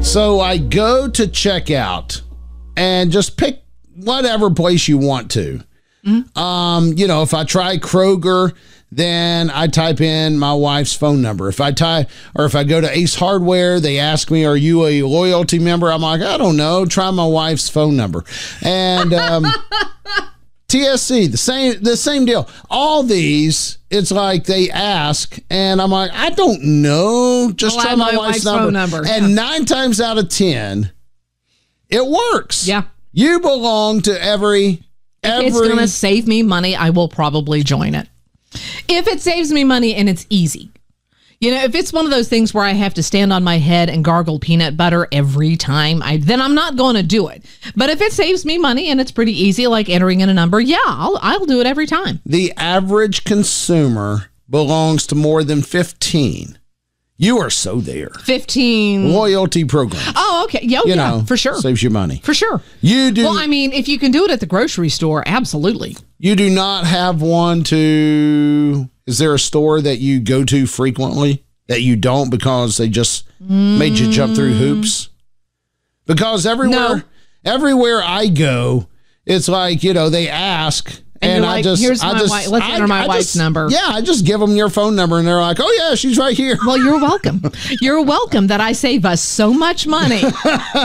So I go to checkout and just pick whatever place you want to. If I try Kroger, then I type in my wife's phone number. If I go to Ace Hardware, they ask me, are you a loyalty member? I'm like, I don't know. Try my wife's phone number. And TSC, the same deal. All these, it's like they ask, and I'm like, I don't know. Just try my wife's phone number. And 9 times out of 10, it works. Yeah. You belong to every. If it's going to save me money, I will probably join it. If it saves me money and it's easy. If it's one of those things where I have to stand on my head and gargle peanut butter every time, then I'm not going to do it. But if it saves me money and it's pretty easy, like entering in a number, yeah, I'll do it every time. The average consumer belongs to more than 15. You are so there. 15 loyalty programs. Oh, okay. Yeah, for sure. Saves you money. For sure. You do. Well, I mean, if you can do it at the grocery store, absolutely. You do not have one to. Is there a store that you go to frequently that you don't because they just made you jump through hoops? Because everywhere I go, it's like, they ask. And like, let's enter my wife's number. Yeah, I just give them your phone number, and they're like, oh, yeah, she's right here. Well, you're welcome. You're welcome that I save us so much money.